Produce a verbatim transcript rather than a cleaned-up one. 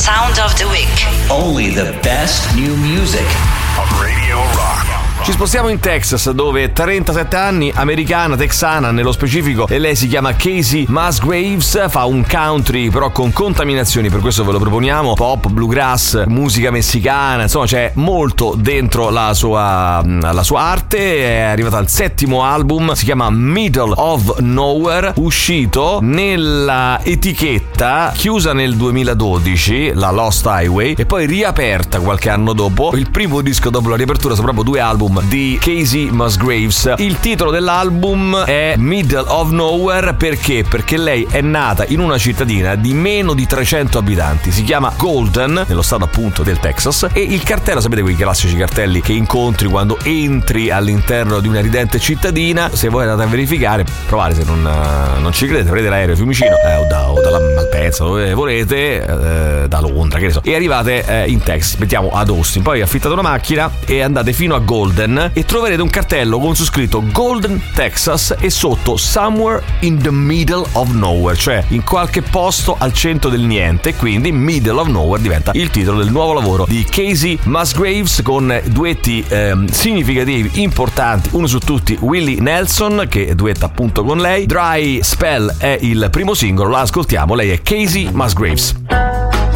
Sound of the Week. Only the best new music on Radio Rock. Ci spostiamo in Texas, dove trentasette anni, americana, texana nello specifico, e lei si chiama Casey Musgraves, fa un country però con contaminazioni, per questo ve lo proponiamo, pop, bluegrass, musica messicana, insomma c'è molto dentro la sua, la sua arte. È arrivata al settimo album, si chiama Middle of Nowhere, uscito nella etichetta chiusa nel duemiladodici, la Lost Highway, e poi riaperta qualche anno dopo, il primo disco dopo la riapertura, sono proprio due album di Casey Musgraves. Il titolo dell'album è Middle of Nowhere perché? Perché lei è nata in una cittadina di meno di trecento abitanti, si chiama Golden, nello stato appunto del Texas, e il cartello, sapete quei classici cartelli che incontri quando entri all'interno di una ridente cittadina? Se voi andate a verificare, provate, se non, non ci credete, prendete l'aereo Fiumicino eh, o, da, o dalla Malpensa, dove volete, eh, da Londra, che ne so, e arrivate eh, in Texas, mettiamo ad Austin, poi affittate una macchina e andate fino a Golden e troverete un cartello con su scritto Golden, Texas, e sotto Somewhere in the Middle of Nowhere, cioè in qualche posto al centro del niente, quindi Middle of Nowhere diventa il titolo del nuovo lavoro di Casey Musgraves, con duetti ehm, significativi, importanti, uno su tutti Willie Nelson, che duetta appunto con lei. Dry Spell è il primo singolo, la ascoltiamo, lei è Casey Musgraves.